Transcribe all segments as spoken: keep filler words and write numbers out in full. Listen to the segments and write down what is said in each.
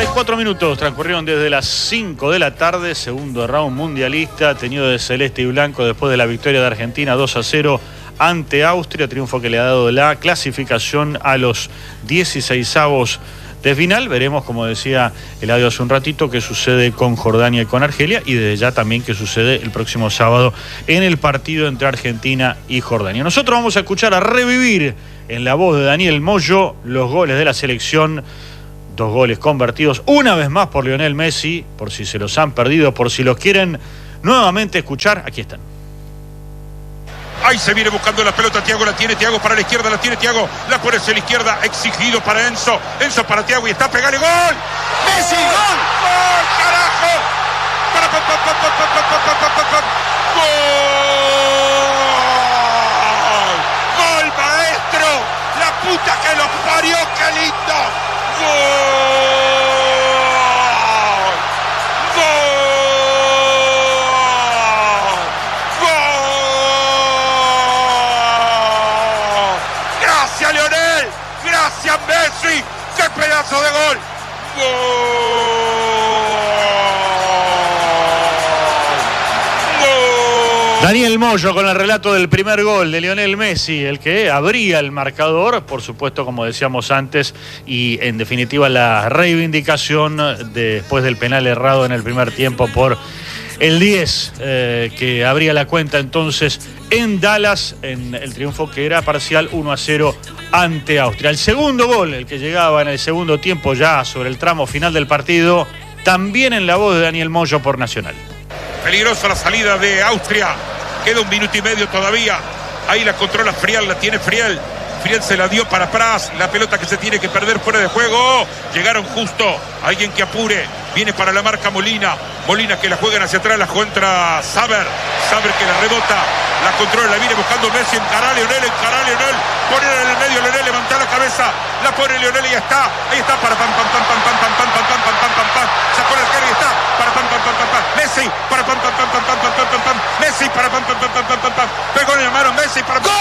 treinta y cuatro minutos transcurrieron desde las cinco de la tarde, segundo round mundialista, teñido de celeste y blanco después de la victoria de Argentina dos a cero ante Austria, triunfo que le ha dado la clasificación a los dieciseisavos de final. Veremos, como decía Eladio hace un ratito, qué sucede con Jordania y con Argelia, y desde ya también qué sucede el próximo sábado en el partido entre Argentina y Jordania. Nosotros vamos a escuchar, a revivir en la voz de Daniel Moyo los goles de la selección. Dos goles convertidos una vez más por Lionel Messi, por si se los han perdido, por si los quieren nuevamente escuchar, aquí están. Ahí se viene buscando la pelota, Thiago la tiene, Thiago para la izquierda, la tiene Thiago, la pone hacia la izquierda, exigido para Enzo, Enzo para Thiago y está, pegale, ¡gol! ¡Messi, gol! ¡Gol, carajo! Para, pa, pa, pa, pa, pa, pa, pa, pa, pa, pa. ¡Gol! ¡Gol, maestro! ¡La puta que los parió, qué lindo! ¡Gol! ¡Gol! ¡Gol! ¡Gracias, Lionel! ¡Gracias, Messi! ¡Qué pedazo de gol! Daniel Moyo con el relato del primer gol de Lionel Messi, el que abría el marcador, por supuesto, como decíamos antes, y en definitiva la reivindicación después del penal errado en el primer tiempo por el diez, eh, que abría la cuenta entonces en Dallas, en el triunfo que era parcial uno a cero ante Austria. El segundo gol, el que llegaba en el segundo tiempo ya sobre el tramo final del partido, también en la voz de Daniel Moyo por Nacional. Peligrosa la salida de Austria. Queda un minuto y medio todavía. Ahí la controla Friel, la tiene Friel. Friel se la dio para Pras. La pelota que se tiene que perder fuera de juego. Llegaron justo. Alguien que apure. Viene para la marca Molina. Molina que la juegan hacia atrás. La contra Saber. Saber que la rebota. La controla, la viene buscando Messi. Encará a Lionel, encará a Lionel. Poner en el medio Lionel, levanta la cabeza. La pone Lionel y ya está. Ahí está para pam pam pam pam pam pam pam pam pam pam pam pam. Sacó el arquero y está. Para pam pam pam pam pam. Messi para pam pam pam pam pam pam pam pam. Messi para pam pam pam pam pam pam pam. Pegó en la mano Messi para gol.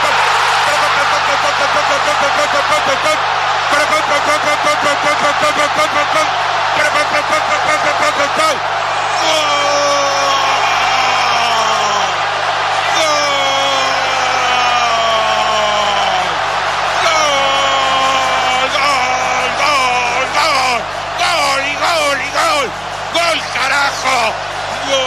¡Gol, carajo! ¡Gol!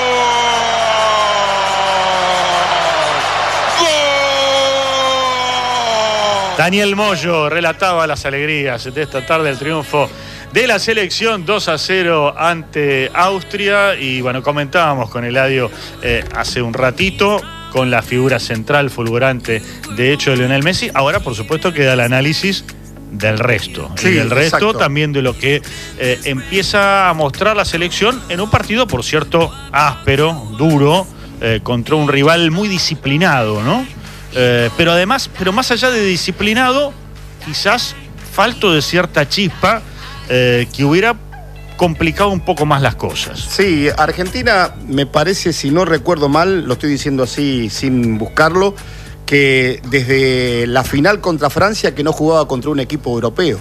¡Gol! Daniel Moyo relataba las alegrías de esta tarde, el triunfo de la selección dos a cero ante Austria. Y bueno, comentábamos con Eladio eh, hace un ratito con la figura central fulgurante de hecho de Lionel Messi. Ahora, por supuesto, queda el análisis del resto. Sí, y del resto exacto. También de lo que eh, empieza a mostrar la selección en un partido, por cierto, áspero, duro, eh, contra un rival muy disciplinado, ¿no? Eh, pero además, pero más allá de disciplinado, quizás falto de cierta chispa eh, que hubiera complicado un poco más las cosas. Sí, Argentina, me parece, si no recuerdo mal, lo estoy diciendo así sin buscarlo, que desde la final contra Francia que no jugaba contra un equipo europeo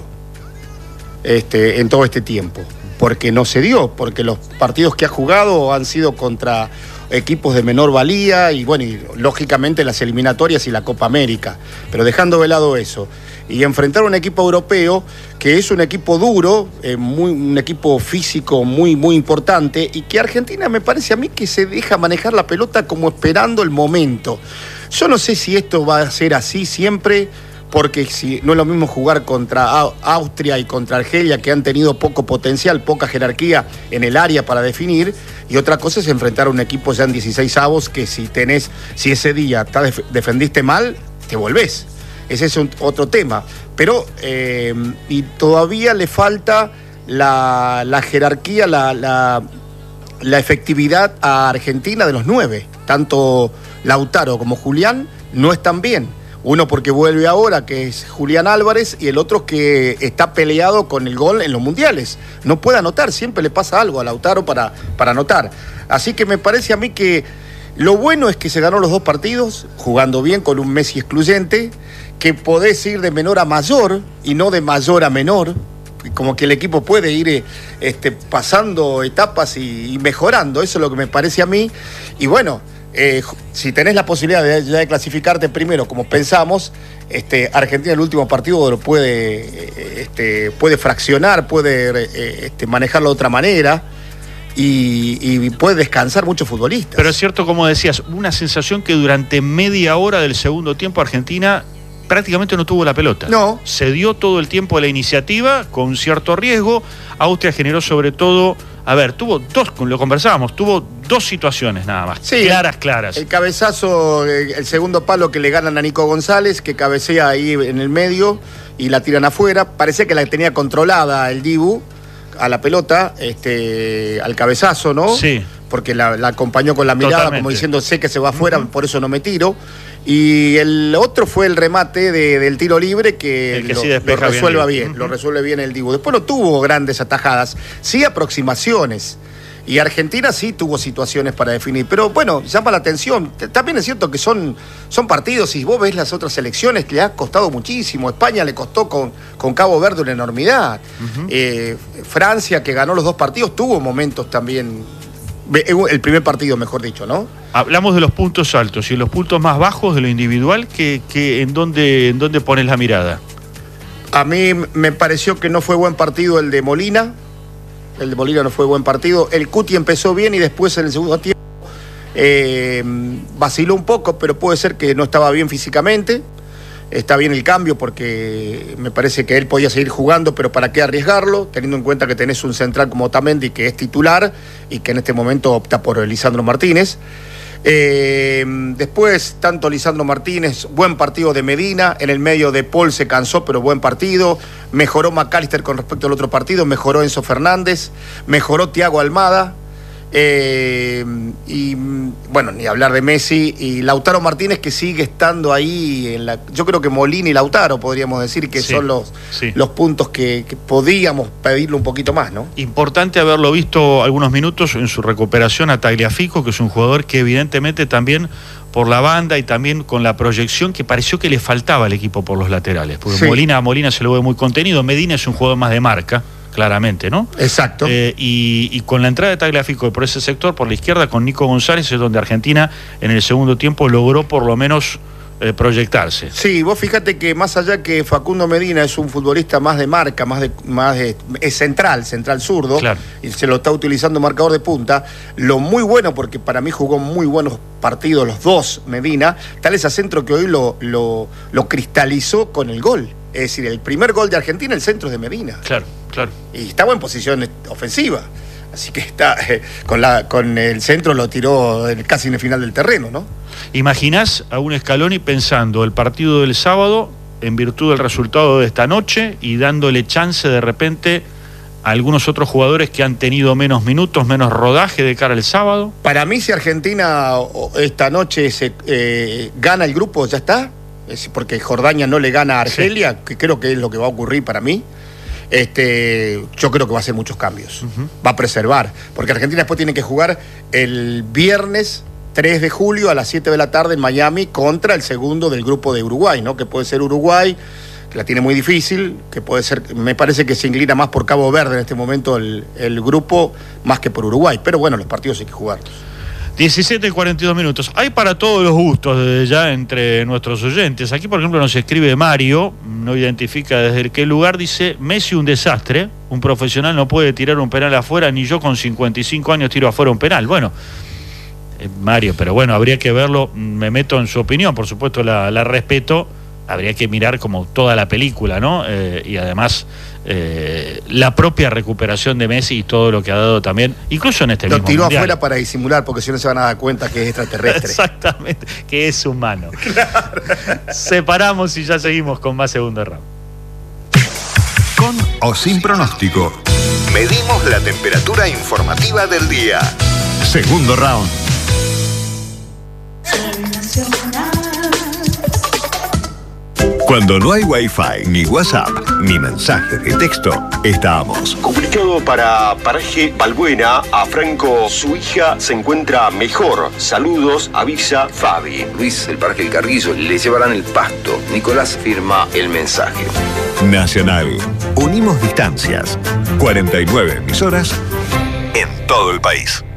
este, en todo este tiempo, porque no se dio, porque los partidos que ha jugado han sido contra equipos de menor valía y bueno, y lógicamente las eliminatorias y la Copa América, pero dejando de lado eso y enfrentar a un equipo europeo que es un equipo duro, eh, muy, un equipo físico muy, muy importante, y que Argentina me parece a mí que se deja manejar la pelota como esperando el momento. Yo no sé si esto va a ser así siempre, porque si no es lo mismo jugar contra Austria y contra Argelia, que han tenido poco potencial, poca jerarquía en el área para definir, y otra cosa es enfrentar a un equipo ya en dieciseisavos que si tenés, si ese día te def- defendiste mal, te volvés. Ese es un, otro tema. Pero, eh, y todavía le falta la, la jerarquía, la, la, la efectividad a Argentina de los nueve. Tanto Lautaro como Julián no están bien. Uno porque vuelve ahora, que es Julián Álvarez, y el otro que está peleado con el gol en los mundiales. No puede anotar, siempre le pasa algo a Lautaro para, para anotar. Así que me parece a mí que lo bueno es que se ganó los dos partidos, jugando bien con un Messi excluyente, que podés ir de menor a mayor y no de mayor a menor, como que el equipo puede ir este, pasando etapas y, y mejorando. Eso es lo que me parece a mí. Y bueno, eh, si tenés la posibilidad de, de clasificarte primero, como pensamos, este, Argentina el último partido lo puede, este, puede fraccionar, puede este, manejarlo de otra manera. Y, y puede descansar muchos futbolistas. Pero es cierto, como decías, una sensación que durante media hora del segundo tiempo Argentina prácticamente no tuvo la pelota. No. Se dio todo el tiempo la iniciativa con cierto riesgo. Austria generó sobre todo, a ver, tuvo dos, lo conversábamos, tuvo dos situaciones nada más. Sí, claras, claras. El cabezazo, el segundo palo que le ganan a Nico González, que cabecea ahí en el medio y la tiran afuera. Parecía que la tenía controlada el Dibu a la pelota, este, al cabezazo, ¿no? Sí. Porque la, la acompañó con la mirada, totalmente, como diciendo, sé que se va afuera, uh-huh. por eso no me tiro. Y el otro fue el remate de, del tiro libre que, el que lo, sí lo resuelve bien, bien uh-huh. lo resuelve bien el Dibu. Después no tuvo grandes atajadas, sí aproximaciones. Y Argentina sí tuvo situaciones para definir. Pero bueno, llama la atención. También es cierto que son, son partidos, y vos ves las otras selecciones, le ha costado muchísimo. España le costó con, con Cabo Verde una enormidad. Uh-huh. eh, Francia, que ganó los dos partidos, tuvo momentos también. El primer partido, mejor dicho, ¿no? Hablamos de los puntos altos y los puntos más bajos de lo individual, que, que ¿en dónde, en dónde pones la mirada? A mí me pareció que no fue buen partido el de Molina. El de Molina no fue buen partido. El Cuti empezó bien y después en el segundo tiempo eh, vaciló un poco, pero puede ser que no estaba bien físicamente. Está bien el cambio porque me parece que él podía seguir jugando, pero ¿para qué arriesgarlo? Teniendo en cuenta que tenés un central como Otamendi, que es titular y que en este momento opta por Lisandro Martínez. Eh, después, tanto Lisandro Martínez, buen partido de Medina, en el medio de Paul se cansó, pero buen partido. Mejoró McAllister con respecto al otro partido, mejoró Enzo Fernández, mejoró Thiago Almada. Eh, y bueno, ni hablar de Messi y Lautaro Martínez, que sigue estando ahí en la, yo creo que Molina y Lautaro podríamos decir que sí, son los, sí. los puntos que, que podíamos pedirle un poquito más, ¿no? Importante haberlo visto algunos minutos en su recuperación a Tagliafico, que es un jugador que evidentemente también por la banda y también con la proyección que pareció que le faltaba al equipo por los laterales, porque sí. Molina a Molina se lo ve muy contenido. Medina es un jugador más de marca, claramente, ¿no? Exacto. Eh, y, y con la entrada de Tagliafico por ese sector, por la izquierda, con Nico González, es donde Argentina en el segundo tiempo logró por lo menos eh, proyectarse. Sí, vos fíjate que más allá que Facundo Medina es un futbolista más de marca, más de, más de, es central, central zurdo, claro, y se lo está utilizando marcador de punta, lo muy bueno, porque para mí jugó muy buenos partidos los dos, Medina, tal es a centro que hoy lo, lo, lo cristalizó con el gol. Es decir, el primer gol de Argentina, el centro es de Medina. Claro, claro. Y estaba en posición ofensiva. Así que está eh, con, la, con el centro lo tiró casi en el final del terreno, ¿no? ¿Imaginás a un Scaloni pensando el partido del sábado en virtud del resultado de esta noche y dándole chance de repente a algunos otros jugadores que han tenido menos minutos, menos rodaje de cara al sábado? Para mí, si Argentina esta noche se, eh, gana el grupo, ya está. Porque Jordania no le gana a Argelia, sí, que creo que es lo que va a ocurrir para mí. Este, yo creo que va a hacer muchos cambios. Uh-huh. Va a preservar. Porque Argentina después tiene que jugar el viernes tres de julio a las siete de la tarde en Miami contra el segundo del grupo de Uruguay, ¿no? Que puede ser Uruguay, que la tiene muy difícil, que puede ser, me parece que se inclina más por Cabo Verde en este momento el, el grupo, más que por Uruguay. Pero bueno, los partidos hay que jugarlos. diecisiete y cuarenta y dos minutos. Hay para todos los gustos desde ya entre nuestros oyentes. Aquí, por ejemplo, nos escribe Mario, no identifica desde qué lugar, dice: Messi un desastre, un profesional no puede tirar un penal afuera, ni yo con cincuenta y cinco años tiro afuera un penal. Bueno, eh, Mario, pero bueno, habría que verlo, me meto en su opinión, por supuesto la, la respeto, habría que mirar como toda la película, ¿no? Eh, y además eh, la propia recuperación de Messi y todo lo que ha dado también, incluso en este lo mismo tiró mundial. Afuera para disimular, porque si no se van a dar cuenta que es extraterrestre. Exactamente, que es humano. Claro. Separamos y ya seguimos con más segundo round. Con o sin pronóstico, medimos la temperatura informativa del día. Segundo round. Cuando no hay Wi-Fi, ni WhatsApp, ni mensaje de texto, estamos. Comunicado para Paraje Balbuena, a Franco, su hija se encuentra mejor. Saludos, avisa Fabi. Luis, del Parque El Carrillo, le llevarán el pasto. Nicolás firma el mensaje. Nacional. Unimos distancias. cuarenta y nueve emisoras en todo el país.